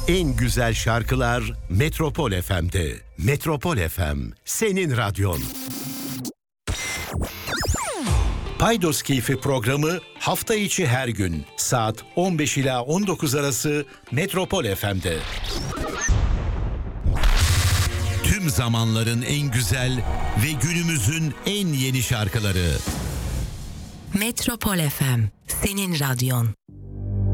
En güzel şarkılar Metropol FM'de. Metropol FM, senin radyon. Paydos Keyfi programı hafta içi her gün saat 15 ila 19 arası Metropol FM'de. Tüm zamanların en güzel ve günümüzün en yeni şarkıları. Metropol FM, senin radyon.